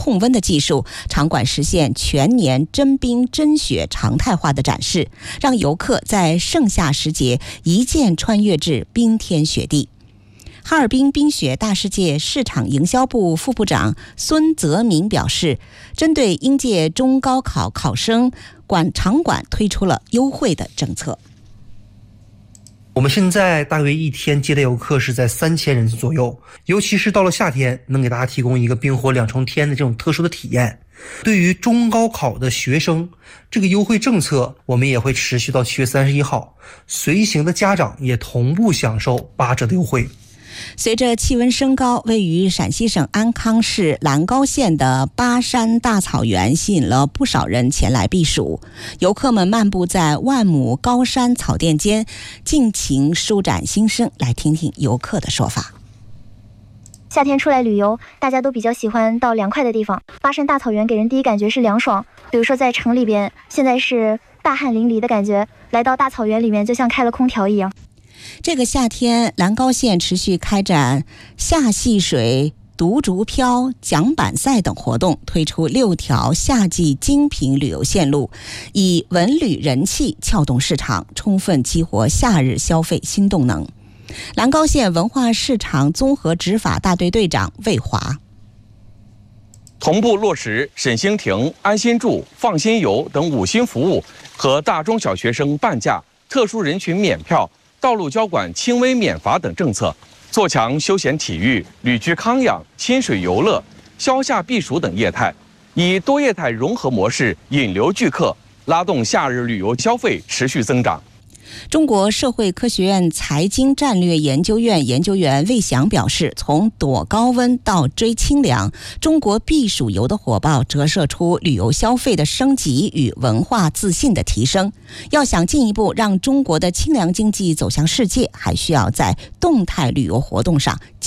控温的技术，场馆实现全年真冰真雪常态化的展示，让游客在盛夏时节一键穿越至冰天雪地。哈尔滨冰雪大世界市场营销部副部长孙泽民表示，针对应届中高考考生，场馆推出了优惠的政策。 我们现在大约一天接待游客是在3000人次左右，尤其是到了夏天，能给大家提供一个冰火2重天的这种特殊的体验。对于中高考的学生，这个优惠政策我们也会持续到7月31号，随行的家长也同步享受8折的优惠。 随着气温升高，位于陕西省安康市兰高县的巴山大草原吸引了不少人前来避暑。游客们漫步在万亩高山草甸间，尽情舒展心声。来听听游客的说法。 夏天出来旅游，大家都比较喜欢到凉快的地方。巴山大草原给人第一感觉是凉爽，比如说在城里边，现在是大汗淋漓的感觉，来到大草原里面就像开了空调一样。 这个夏天，兰高县持续开展夏戏水、独竹漂、桨板赛等活动，推出6条夏季精品旅游线路，以文旅人气撬动市场，充分激活夏日消费新动能。兰高县文化市场综合执法大队队长魏华： 同步落实沈星亭、安心住、放心游等5星服务和大中小学生半价、特殊人群免票、道路交管轻微免罚等政策，做强休闲体育、旅居康养、亲水游乐、消夏避暑等业态，以多业态融合模式引流聚客，拉动夏日旅游消费持续增长。 中国社会科学院财经战略研究院研究员魏翔表示，从躲高温到追清凉，中国避暑游的火爆折射出旅游消费的升级与文化自信的提升。要想进一步让中国的清凉经济走向世界，还需要在动态旅游活动上